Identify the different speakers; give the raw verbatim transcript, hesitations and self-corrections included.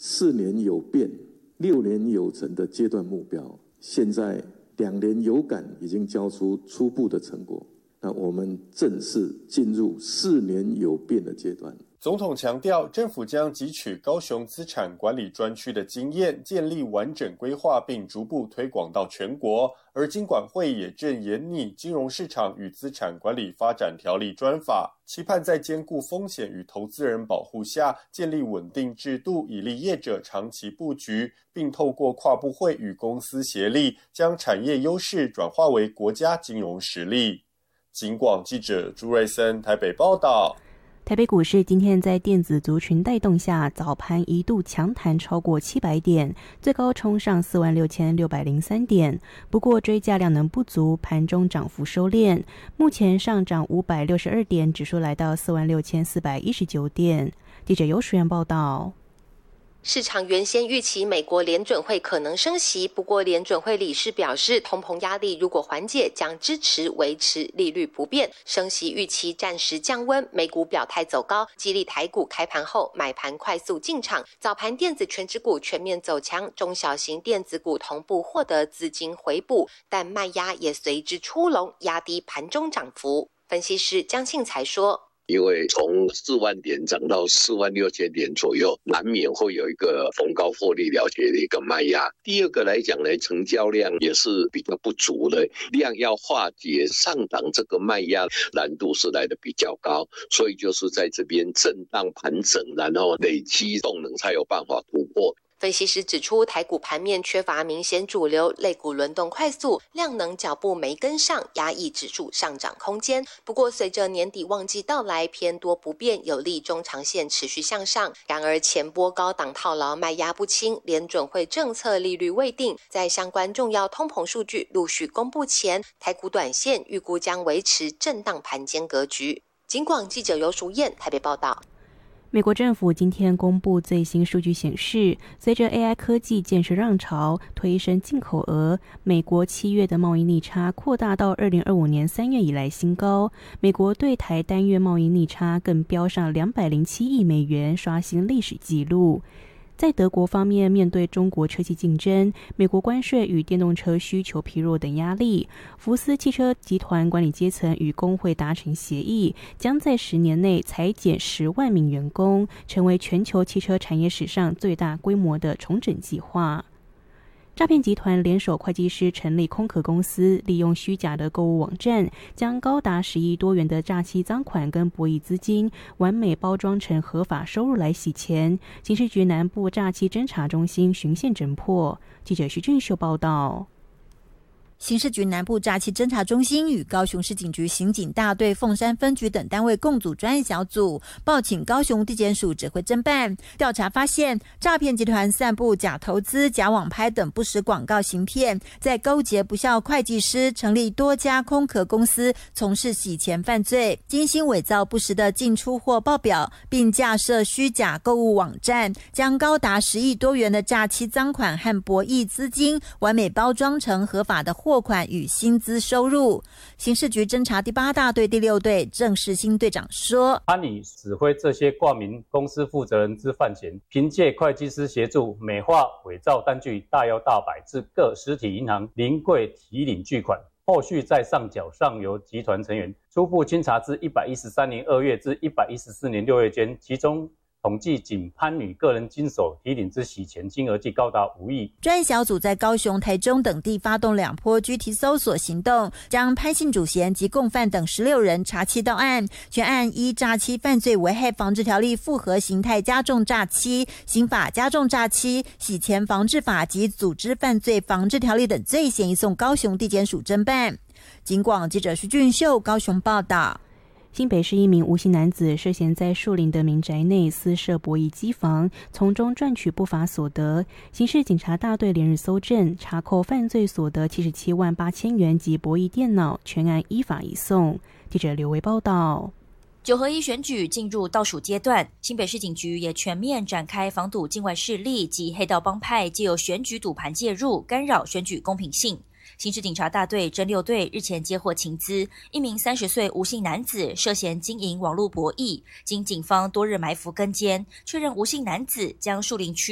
Speaker 1: 四年有变、六年有成的阶段目标，现在两年有感已经交出初步的成果，那我们正式进入四年有变的阶段。
Speaker 2: 总统强调，政府将汲取高雄资产管理专区的经验，建立完整规划，并逐步推广到全国。而金管会也正研拟金融市场与资产管理发展条例专法，期盼在兼顾风险与投资人保护下，建立稳定制度，以利业者长期布局，并透过跨部会与公司协力，将产业优势转化为国家金融实力。警广记者朱瑞森台北报道。
Speaker 3: 台北股市今天在电子族群带动下，早盘一度强弹超过七百点，最高冲上四万六千六百零三点。不过追价量能不足，盘中涨幅收敛。目前上涨五百六十二点，指数来到四万六千四百一十九点。记者尤淑媛报道。
Speaker 4: 市场原先预期美国联准会可能升息，不过联准会理事表示，通膨压力如果缓解，将支持维持利率不变，升息预期暂时降温。美股表态走高，激励台股开盘后买盘快速进场，早盘电子全指股全面走强，中小型电子股同步获得资金回补，但卖压也随之出笼，压低盘中涨幅。分析师江庆才说，
Speaker 5: 因为从四万点涨到四万六千点左右，难免会有一个逢高获利了结的一个卖压。第二个来讲呢，成交量也是比较不足的，量要化解上档这个卖压难度是来的比较高，所以就是在这边震荡盘整，然后累积动能才有办法突破。
Speaker 4: 分析师指出，台股盘面缺乏明显主流，类股轮动快速，量能脚步没跟上，压抑指数上涨空间。不过随着年底旺季到来，偏多不变，有利中长线持续向上。然而前波高档套牢卖压不轻，联准会政策利率未定，在相关重要通膨数据陆续公布前，台股短线预估将维持震荡盘间格局。警广记者尤淑燕台北报道。
Speaker 3: 美国政府今天公布最新数据显示，随着 A I 科技建设浪潮推升进口额，美国七月的贸易逆差扩大到二零二五年三月以来新高。美国对台单月贸易逆差更飙上两百零七亿美元，刷新历史纪录。在德国方面，面对中国车企竞争、美国关税与电动车需求疲弱等压力，福斯汽车集团管理阶层与工会达成协议，将在十年内裁减十万名员工，成为全球汽车产业史上最大规模的重整计划。诈骗集团联手会计师成立空壳公司，利用虚假的购物网站，将高达十亿多元的诈欺赃款跟博弈资金完美包装成合法收入来洗钱。刑事局南部诈欺侦查中心循线侦破。记者徐俊秀报道。
Speaker 6: 刑事局南部诈欺侦查中心与高雄市警局刑警大队凤山分局等单位共组专案小组，报请高雄地检署指挥侦办。调查发现，诈骗集团散布假投资、假网拍等不实广告行骗，在勾结不肖会计师成立多家空壳公司，从事洗钱犯罪，精心伪造不实的进出货报表，并架设虚假购物网站，将高达十亿多元的诈欺赃款和博弈资金完美包装成合法的货款与薪资收入。刑事局侦查第八大队第六队郑世兴队长说，
Speaker 7: 参与指挥这些挂名公司负责人之犯嫌，凭借会计师协助，美化伪造单据，大摇大摆至各实体银行临柜提领巨款，后续再上缴上游集团成员。初步清查至一百一十三年二月至一百一十四年六月间，其中统计仅潘女个人经手提领之洗钱金额计高达五亿。
Speaker 6: 专案小组在高雄、台中等地发动两波具体搜索行动，将潘姓主嫌及共犯等十六人查缉到案。全案依诈欺犯罪危害防治条例复合形态加重诈欺、刑法加重诈欺、洗钱防治法及组织犯罪防治条例等罪嫌移送高雄地检署侦办。警广记者徐俊秀高雄报道。
Speaker 3: 新北市一名吴姓男子涉嫌在树林的民宅内私设博弈机房，从中赚取不法所得。刑事警察大队连日搜证，查扣犯罪所得七十七万八千元及博弈电脑，全案依法移送。记者刘维报道。
Speaker 8: 九合一选举进入倒数阶段，新北市警局也全面展开防堵境外势力及黑道帮派藉由选举赌盘介入，干扰选举公平性。刑事警察大队侦六队日前接获情资，一名三十岁吴姓男子涉嫌经营网络博弈，经警方多日埋伏跟监，确认吴姓男子将树林区